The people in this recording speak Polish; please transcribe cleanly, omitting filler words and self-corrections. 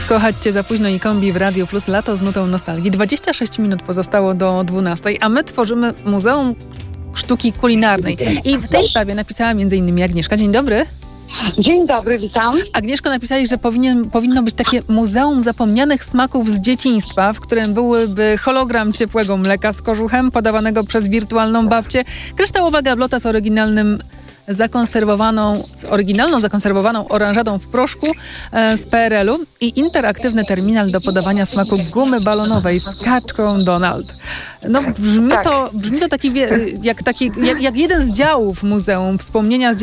Kochać Cię za późno i Kombi w Radio Plus Lato z nutą nostalgii. 26 minut pozostało do 12, a my tworzymy Muzeum Sztuki Kulinarnej. I w tej sprawie napisała m.in. Agnieszka. Dzień dobry. Dzień dobry, witam. Agnieszko, napisałeś, że powinno być takie muzeum zapomnianych smaków z dzieciństwa, w którym byłyby hologram ciepłego mleka z kożuchem podawanego przez wirtualną babcię, kryształowa gablota z oryginalną zakonserwowaną oranżadą w proszku z PRL-u i interaktywny terminal do podawania smaku gumy balonowej z kaczką Donald. No brzmi to jak jeden z działów muzeum, wspomnienia z